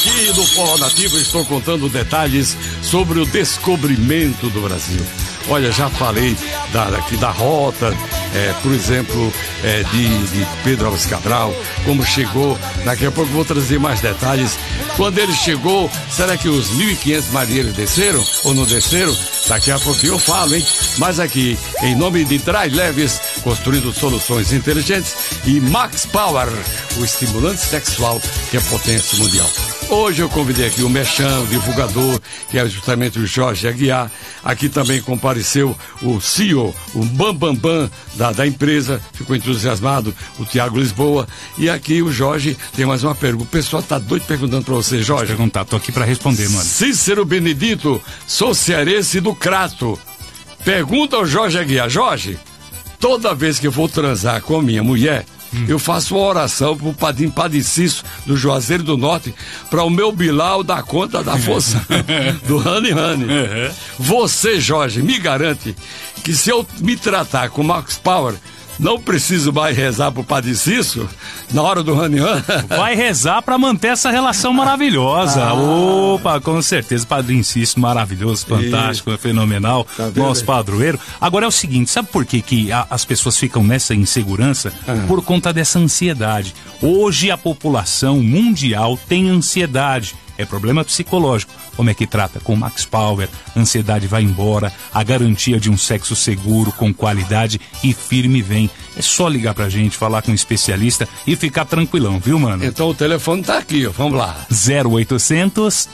aqui no Forró Nativo estou contando detalhes sobre o descobrimento do Brasil. Olha, já falei aqui da rota, por exemplo, de Pedro Álvares Cabral, como chegou. Daqui a pouco vou trazer mais detalhes. Quando ele chegou, será que os 1.500 marinheiros desceram ou não desceram? Daqui a pouquinho eu falo, hein? Mas aqui, em nome de Traileves, construindo soluções inteligentes, e Max Power, o estimulante sexual que é potência mundial. Hoje eu convidei aqui o Merchan, o divulgador, que é justamente o Jorge Aguiar. Aqui também compareceu o CEO, o Bambambam da empresa, ficou entusiasmado, o Tiago Lisboa. E aqui o Jorge tem mais uma pergunta. O pessoal tá doido perguntando pra você, Jorge. Pode perguntar, tô aqui pra responder, mano. Cícero Benedito, sou cearense do Crato. Pergunta ao Jorge Aguiar. Jorge, toda vez que eu vou transar com a minha mulher, eu faço uma oração pro Padrinho Padre Cício do Juazeiro do Norte para o meu Bilal dar conta da força do Rani Rani. Você, Jorge, me garante que se eu me tratar com Max Power, não preciso mais rezar pro Padre Cício na hora do Rani Rani? Vai rezar pra manter essa relação maravilhosa. Opa, com certeza. Padrinho Cício, maravilhoso, fantástico, fenomenal. Tá, nosso padroeiro. Agora é o seguinte, sabe por que as pessoas ficam nessa insegurança? Por conta dessa ansiedade. Hoje a população mundial tem ansiedade. É problema psicológico. Como é que trata? Com Max Power, a ansiedade vai embora, a garantia de um sexo seguro, com qualidade e firme vem. É só ligar pra gente, falar com um especialista e ficar tranquilão, viu, mano? Então o telefone tá aqui, ó. Vamos lá. 0800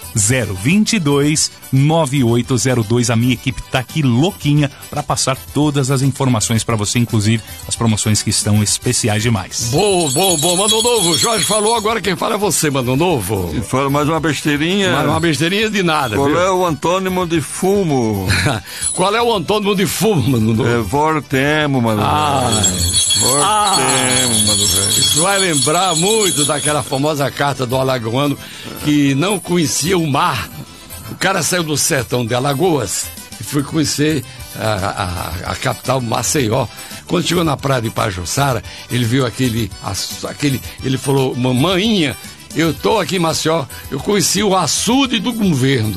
022 9802. A minha equipe tá aqui louquinha pra passar todas as informações pra você, inclusive as promoções que estão especiais demais. Bom, Mano Novo. Jorge falou, agora quem fala é você, Mano Novo. E fala mais uma besteirinha. Mais uma besteirinha de nada, Qual viu? é o antônimo de fumo? Qual é o antônimo de fumo, Mano Novo? É vortemo, Mano Velho. Vortemo, Mano Velho. Isso vai lembrar muito daquela famosa carta do alagoano que não conhecia o mar. O cara saiu do sertão de Alagoas e foi conhecer a capital Maceió. Quando chegou na praia de Pajuçara, ele viu ele falou, mamainha, eu tô aqui em Maceió, eu conheci o açude do governo.